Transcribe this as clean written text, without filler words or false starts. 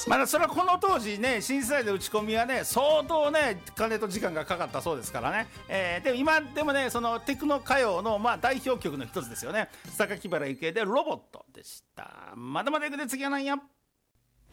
まだそれはこの当時ね、震災で打ち込みはね、相当ね、金と時間がかかったそうですからね。でも今でもね、そのテクノ歌謡の代表曲の一つですよね。榊原郁恵でロボットでした。まだまだいくで、次は何や。